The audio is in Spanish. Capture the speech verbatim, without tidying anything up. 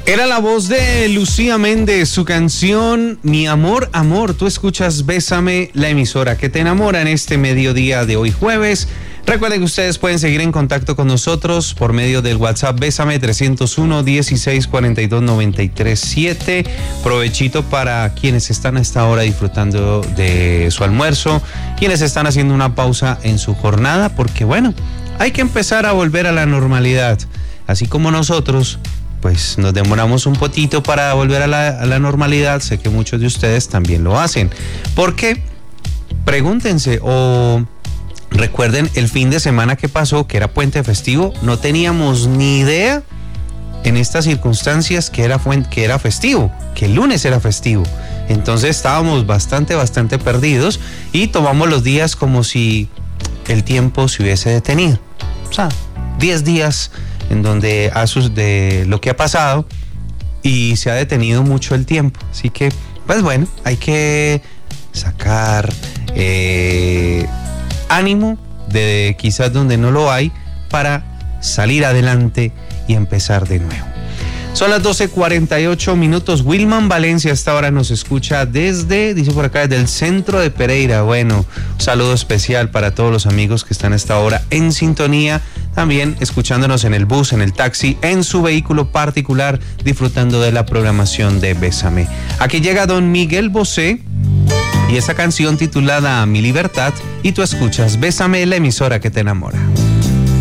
Era la voz de Lucía Méndez, su canción Mi Amor, Amor. Tú escuchas Bésame, la emisora que te enamora en este mediodía de hoy jueves. Recuerden que ustedes pueden seguir en contacto con nosotros por medio del WhatsApp Bésame trescientos uno, dieciséis cuarenta y dos, noventa y tres siete. Provechito para quienes están a esta hora disfrutando de su almuerzo, quienes están haciendo una pausa en su jornada, porque bueno, hay que empezar a volver a la normalidad. Así como nosotros, pues nos demoramos un poquito para volver a la, a la normalidad. Sé que muchos de ustedes también lo hacen. ¿Por qué? Pregúntense o recuerden el fin de semana que pasó, que era puente festivo. No teníamos ni idea en estas circunstancias que era, que era festivo, que el lunes era festivo. Entonces estábamos bastante, bastante perdidos y tomamos los días como si el tiempo se hubiese detenido. O sea, diez días en donde a sus de lo que ha pasado y se ha detenido mucho el tiempo. Así que, pues bueno, hay que sacar eh, ánimo de quizás donde no lo hay para salir adelante y empezar de nuevo. Son las doce cuarenta y ocho minutos. Wilman Valencia hasta ahora nos escucha desde, dice por acá, desde el centro de Pereira. Bueno, un saludo especial para todos los amigos que están a esta hora en sintonía, también escuchándonos en el bus, en el taxi, en su vehículo particular, disfrutando de la programación de Bésame. Aquí llega don Miguel Bosé y esa canción titulada Mi Libertad, y tú escuchas Bésame, la emisora que te enamora.